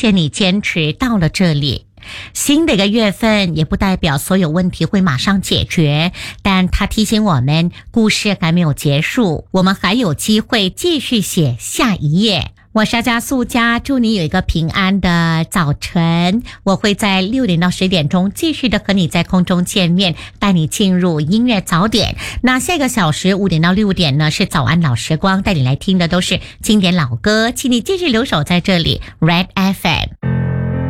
谢你坚持到了这里。新的一个月份也不代表所有问题会马上解决，但他提醒我们，故事还没有结束，我们还有机会继续写下一页。我是家素家，祝你有一个平安的早晨。我会在6点到10点钟继续的和你在空中见面，带你进入音乐早点。那下个小时5点到6点呢，是早安老时光，带你来听的都是经典老歌，请你继续留守在这里 Red FM。